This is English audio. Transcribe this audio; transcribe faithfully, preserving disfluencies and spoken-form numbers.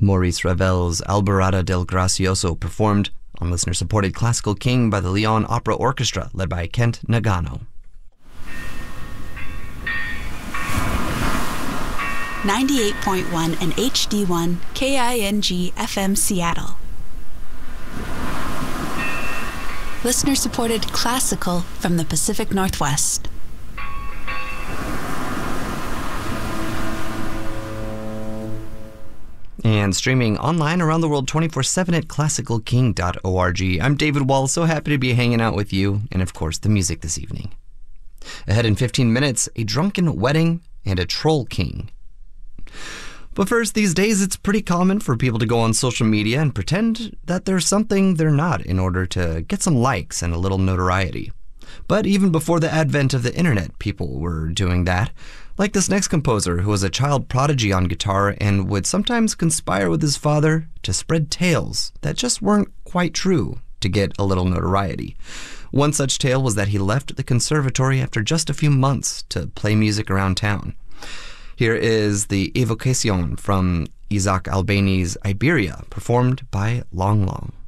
Maurice Ravel's Alborada del Gracioso, performed on listener-supported Classical King by the Lyon Opera Orchestra, led by Kent Nagano. ninety-eight point one and H D one K I N G F M Seattle. Listener-supported classical from the Pacific Northwest. And streaming online around the world twenty-four seven at classical king dot org. I'm David Wall, so happy to be hanging out with you, and of course, the music this evening. Ahead in fifteen minutes, a drunken wedding and a troll king. But first, these days it's pretty common for people to go on social media and pretend that they're something they're not in order to get some likes and a little notoriety. But even before the advent of the internet, people were doing that. Like this next composer, who was a child prodigy on guitar and would sometimes conspire with his father to spread tales that just weren't quite true to get a little notoriety. One such tale was that he left the conservatory after just a few months to play music around town. Here is the Evocation from Isaac Albéniz' Iberia, performed by Long Long.